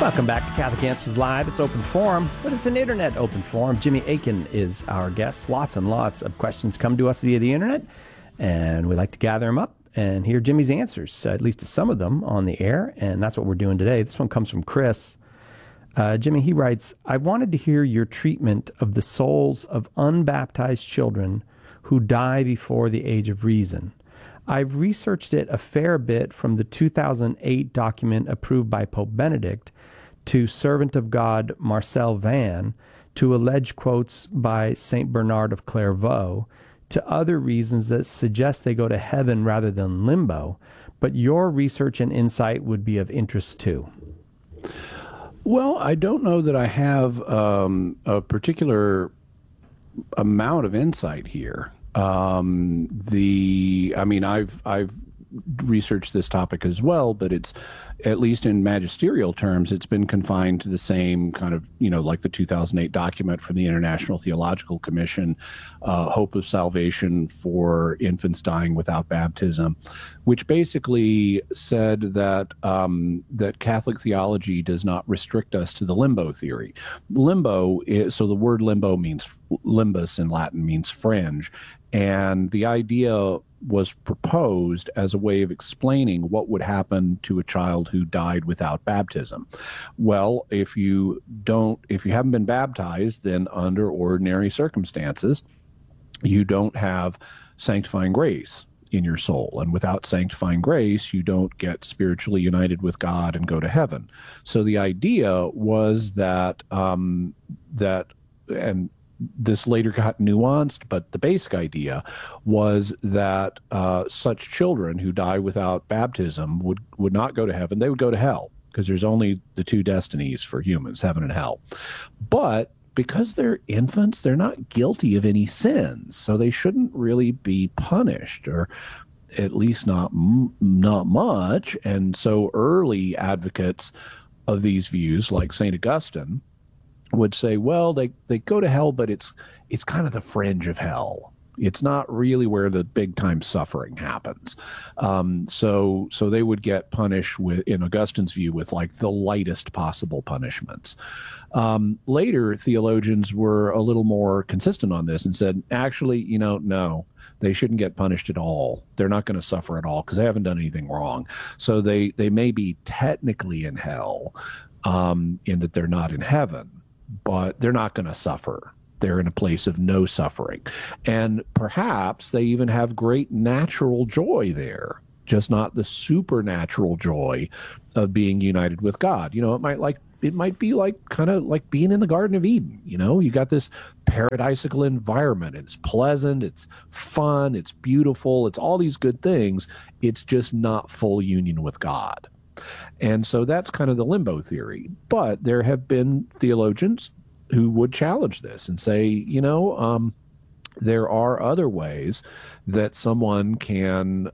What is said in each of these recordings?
Welcome back to Catholic Answers Live. It's open forum, but it's an internet open forum. Jimmy Akin is our guest. Lots and lots of questions come to us via the internet, and we like to gather them up and hear Jimmy's answers, at least to some of them, on the air, and that's what we're doing today. This one comes from Chris. Jimmy, he writes, I wanted to hear your treatment of the souls of unbaptized children who die before the age of reason. I've researched it a fair bit from the 2008 document approved by Pope Benedict to servant of God Marcel Van, to alleged quotes by St. Bernard of Clairvaux, to other reasons that suggest they go to heaven rather than limbo, but your research and insight would be of interest too. Well, I don't know that I have a particular amount of insight here. I've researched this topic as well, but it's, at least in magisterial terms, it's been confined to the same kind of, like the 2008 document from the International Theological Commission, Hope of Salvation for Infants Dying Without Baptism, which basically said that that Catholic theology does not restrict us to the limbo theory. Limbo so the word limbo means, limbus in Latin means fringe, and the idea was proposed as a way of explaining what would happen to a child who died without baptism. Well, if you haven't been baptized, then under ordinary circumstances, you don't have sanctifying grace in your soul. And without sanctifying grace, you don't get spiritually united with God and go to heaven. So the idea was that, and this later got nuanced, but the basic idea was that such children who die without baptism would not go to heaven. They would go to hell, because there's only the two destinies for humans, heaven and hell. But because they're infants, they're not guilty of any sins, so they shouldn't really be punished, or at least not much. And so early advocates of these views, like St. Augustine, would say, well, they go to hell, but it's kind of the fringe of hell. It's not really where the big time suffering happens. So they would get punished in Augustine's view, with like the lightest possible punishments. Later, theologians were a little more consistent on this and said, actually, no, they shouldn't get punished at all. They're not going to suffer at all because they haven't done anything wrong. So they may be technically in hell, in that they're not in heaven, but they're not going to suffer. They're in a place of no suffering. And perhaps they even have great natural joy there, just not the supernatural joy of being united with God. It might be kind of like being in the Garden of Eden. You got this paradisical environment. It's pleasant, it's fun, it's beautiful, it's all these good things. It's just not full union with God. And so that's kind of the limbo theory. But there have been theologians who would challenge this and say, there are other ways that someone can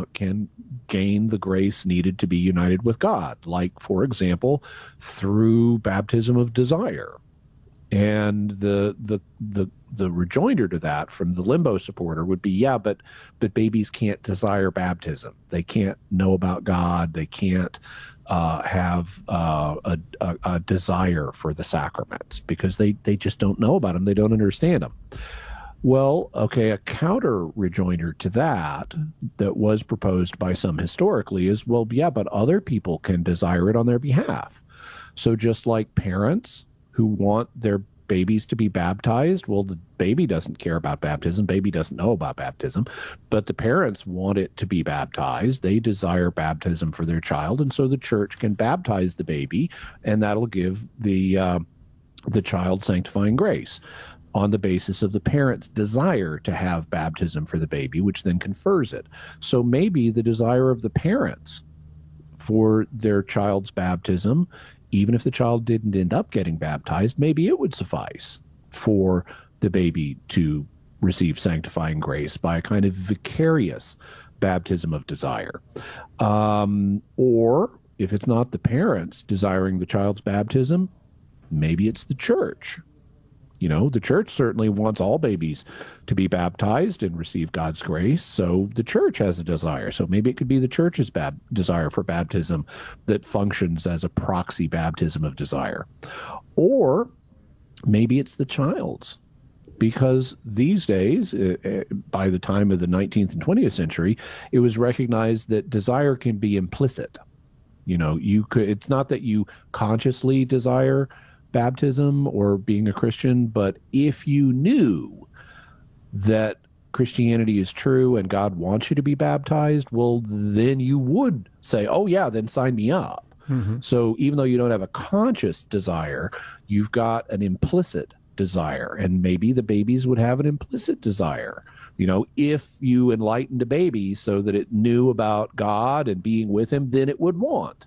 gain the grace needed to be united with God, like, for example, through baptism of desire. And the rejoinder to that from the limbo supporter would be, but babies can't desire baptism. They can't know about God. They can't have a desire for the sacraments because they just don't know about them. They don't understand them. Well, okay, a counter rejoinder to that was proposed by some historically is, but other people can desire it on their behalf. So just like parents who want their babies to be baptized, the baby doesn't care about baptism, baby doesn't know about baptism, but the parents want it to be baptized. They desire baptism for their child, and so the church can baptize the baby, and that'll give the child sanctifying grace on the basis of the parent's desire to have baptism for the baby, which then confers it. So maybe the desire of the parents for their child's baptism, even if the child didn't end up getting baptized, maybe it would suffice for the baby to receive sanctifying grace by a kind of vicarious baptism of desire. Or if it's not the parents desiring the child's baptism, maybe it's the church. The church certainly wants all babies to be baptized and receive God's grace. So the church has a desire. So maybe it could be the church's desire for baptism that functions as a proxy baptism of desire. Or maybe it's the child's. Because these days, by the time of the 19th and 20th century, it was recognized that desire can be implicit. It's not that you consciously desire baptism or being a Christian, but if you knew that Christianity is true and God wants you to be baptized, well, then you would say, oh yeah, then sign me up. So even though you don't have a conscious desire, you've got an implicit desire, and maybe the babies would have an implicit desire. If you enlightened a baby so that it knew about God and being with him, then it would want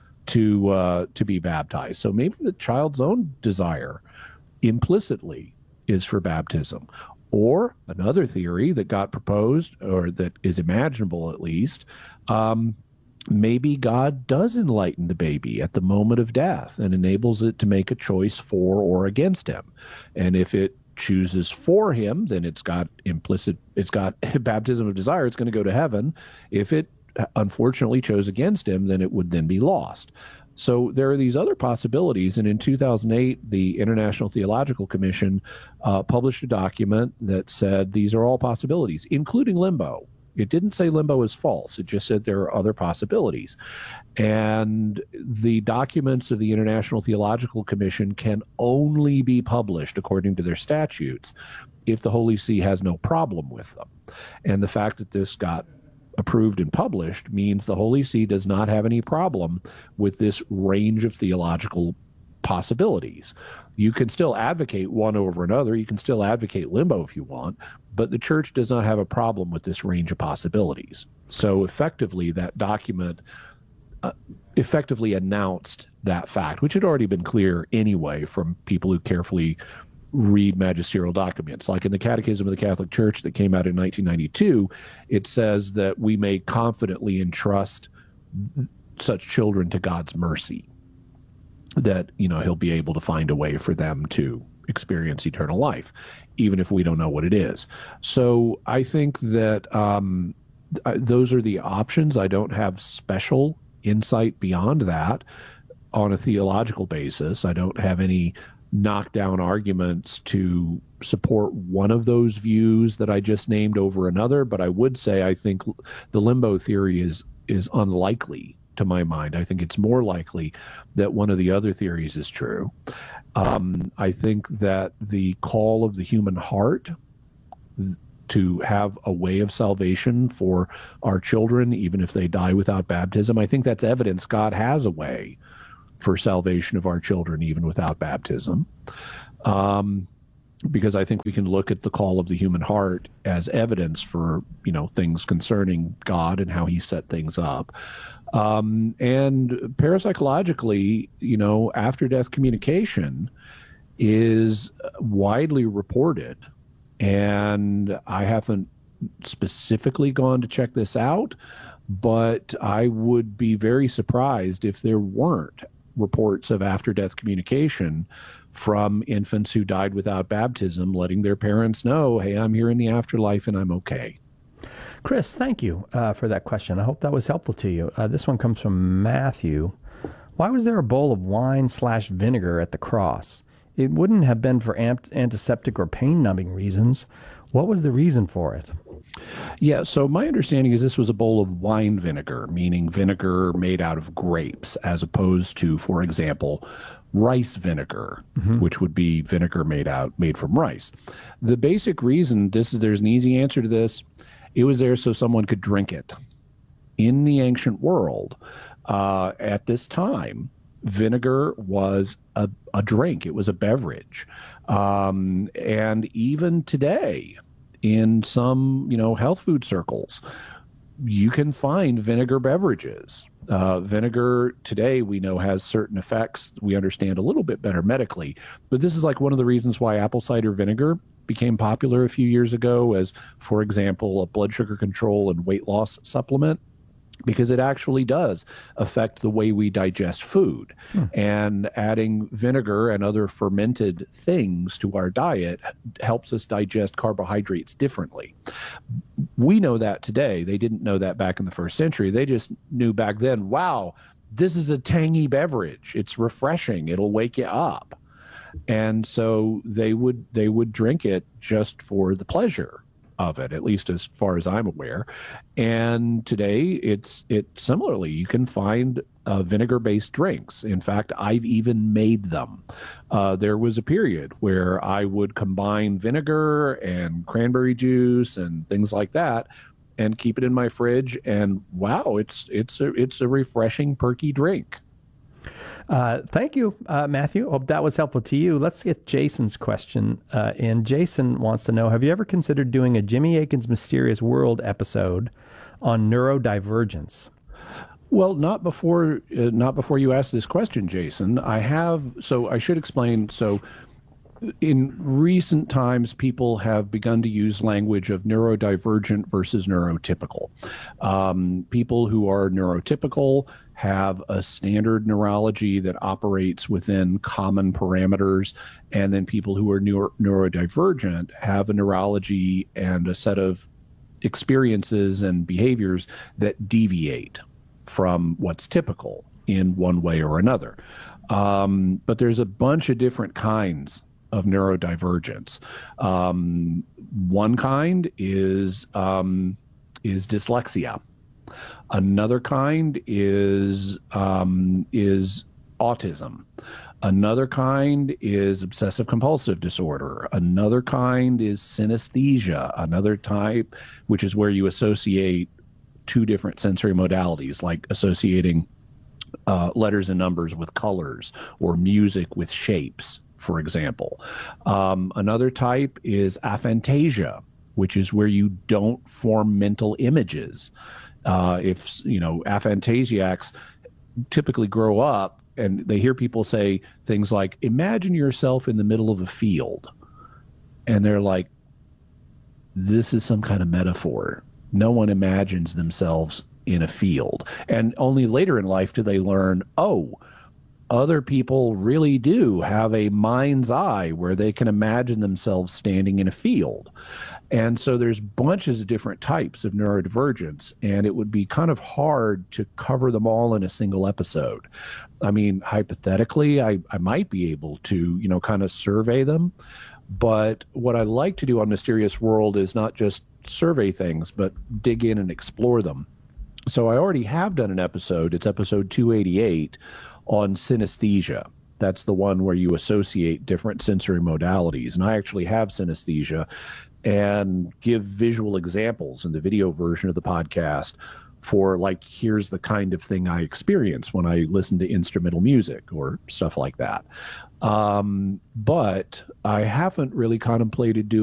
to be baptized. So maybe the child's own desire implicitly is for baptism. Or another theory that got proposed, or that is imaginable at least, maybe God does enlighten the baby at the moment of death and enables it to make a choice for or against him. And if it chooses for him, then it's got baptism of desire, it's going to go to heaven. If it unfortunately chose against him, then it would then be lost. So there are these other possibilities, and in 2008, the International Theological Commission published a document that said these are all possibilities, including limbo. It didn't say limbo is false. It just said there are other possibilities. And the documents of the International Theological Commission can only be published according to their statutes if the Holy See has no problem with them. And the fact that this got approved and published means the Holy See does not have any problem with this range of theological possibilities. You can still advocate one over another. You can still advocate limbo if you want, but the church does not have a problem with this range of possibilities. So effectively, that document effectively announced that fact, which had already been clear anyway from people who carefully read magisterial documents. Like in the Catechism of the Catholic Church that came out in 1992, it says that we may confidently entrust such children to God's mercy, that, he'll be able to find a way for them to experience eternal life, even if we don't know what it is. So I think that those are the options. I don't have special insight beyond that on a theological basis. I don't have any knockdown arguments to support one of those views that I just named over another, but I would say I think the limbo theory is unlikely to my mind. I think it's more likely that one of the other theories is true. I think that the call of the human heart to have a way of salvation for our children, even if they die without baptism, I think that's evidence God has a way for salvation of our children, even without baptism. Because I think we can look at the call of the human heart as evidence for, things concerning God and how he set things up. And parapsychologically, after-death communication is widely reported. And I haven't specifically gone to check this out, but I would be very surprised if there weren't reports of after-death communication from infants who died without baptism, letting their parents know, hey, I'm here in the afterlife and I'm okay. Chris, thank you for that question. I hope that was helpful to you. This one comes from Matthew. Why was there a bowl of wine/vinegar at the cross? It wouldn't have been for antiseptic or pain-numbing reasons. What was the reason for it? Yeah, so my understanding is this was a bowl of wine vinegar, meaning vinegar made out of grapes, as opposed to, for example, rice vinegar, which would be vinegar made from rice. The basic reason, there's an easy answer to this. It was there so someone could drink it. In the ancient world, at this time, vinegar was a drink. It was a beverage. And even today, in some, health food circles, you can find vinegar beverages. Vinegar today, we know, has certain effects we understand a little bit better medically. But this is like one of the reasons why apple cider vinegar became popular a few years ago as, for example, a blood sugar control and weight loss supplement. because it actually does affect the way we digest food. And adding vinegar and other fermented things to our diet helps us digest carbohydrates differently. We know that today. They didn't know that back in the first century. They just knew back then, wow, this is a tangy beverage. It's refreshing. It'll wake you up. And so they would drink it just for the pleasure of it, at least as far as I'm aware. And today it's similarly, you can find vinegar-based drinks. In fact, I've even made them. There was a period where I would combine vinegar and cranberry juice and things like that and keep it in my fridge. And wow, it's a refreshing, perky drink. Thank you, Matthew. Hope that was helpful to you. Let's get Jason's question. And Jason wants to know, have you ever considered doing a Jimmy Akin's Mysterious World episode on neurodivergence? Well, not before you ask this question, Jason. I have, so I should explain. So in recent times, people have begun to use language of neurodivergent versus neurotypical. People who are neurotypical have a standard neurology that operates within common parameters, and then people who are neurodivergent have a neurology and a set of experiences and behaviors that deviate from what's typical in one way or another. But there's a bunch of different kinds of neurodivergence. One kind is dyslexia. Another kind is autism. Another kind is obsessive compulsive disorder. Another kind is synesthesia. Another type, which is where you associate two different sensory modalities, like associating letters and numbers with colors or music with shapes, for example. Another type is aphantasia, which is where you don't form mental images. Aphantasiacs typically grow up and they hear people say things like, imagine yourself in the middle of a field. And they're like, this is some kind of metaphor. No one imagines themselves in a field. And only later in life do they learn, oh, other people really do have a mind's eye where they can imagine themselves standing in a field. And so there's bunches of different types of neurodivergence, and it would be kind of hard to cover them all in a single episode. I mean, hypothetically, I might be able to, kind of survey them. But what I like to do on Mysterious World is not just survey things, but dig in and explore them. So I already have done an episode. It's episode 288 on synesthesia. That's the one where you associate different sensory modalities. And I actually have synesthesia and give visual examples in the video version of the podcast for, like, here's the kind of thing I experience when I listen to instrumental music or stuff like that. But I haven't really contemplated doing